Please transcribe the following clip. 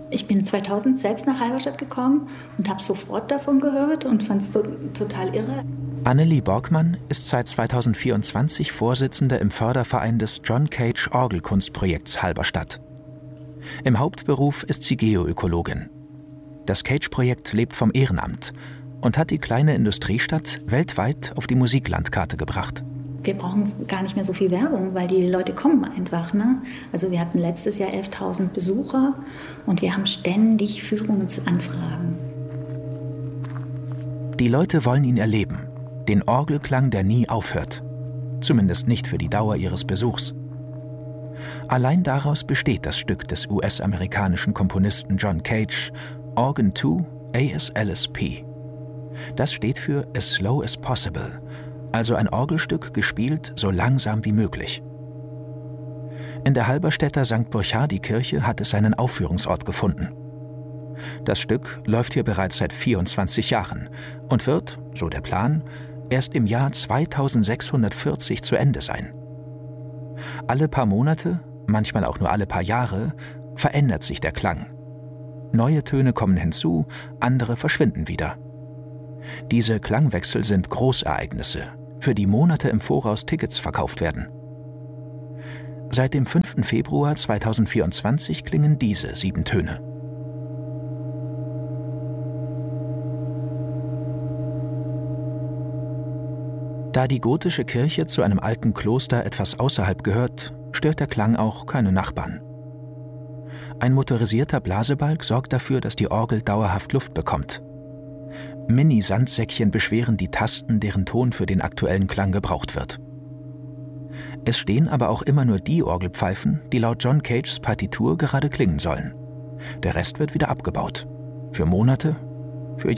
Ich bin 2000 selbst nach Halberstadt gekommen und habe sofort davon gehört und fand es total irre. Annelie Borgmann ist seit 2024 Vorsitzende im Förderverein des John Cage Orgelkunstprojekts Halberstadt. Im Hauptberuf ist sie Geoökologin. Das Cage-Projekt lebt vom Ehrenamt und hat die kleine Industriestadt weltweit auf die Musiklandkarte gebracht. Wir brauchen gar nicht mehr so viel Werbung, weil die Leute kommen einfach. Ne? Also wir hatten letztes Jahr 11.000 Besucher und wir haben ständig Führungsanfragen. Die Leute wollen ihn erleben, den Orgelklang, der nie aufhört. Zumindest nicht für die Dauer ihres Besuchs. Allein daraus besteht das Stück des US-amerikanischen Komponisten John Cage, Organ 2 ASLSP. Das steht für As Slow as Possible, also ein Orgelstück gespielt so langsam wie möglich. In der Halberstädter St. Burchardikirche hat es seinen Aufführungsort gefunden. Das Stück läuft hier bereits seit 24 Jahren und wird, so der Plan, erst im Jahr 2640 zu Ende sein. Alle paar Monate, manchmal auch nur alle paar Jahre, verändert sich der Klang. Neue Töne kommen hinzu, andere verschwinden wieder. Diese Klangwechsel sind Großereignisse, für die Monate im Voraus Tickets verkauft werden. Seit dem 5. Februar 2024 klingen diese 7 Töne. Da die gotische Kirche zu einem alten Kloster etwas außerhalb gehört, stört der Klang auch keine Nachbarn. Ein motorisierter Blasebalg sorgt dafür, dass die Orgel dauerhaft Luft bekommt. Mini-Sandsäckchen beschweren die Tasten, deren Ton für den aktuellen Klang gebraucht wird. Es stehen aber auch immer nur die Orgelpfeifen, die laut John Cages Partitur gerade klingen sollen. Der Rest wird wieder abgebaut. Für Monate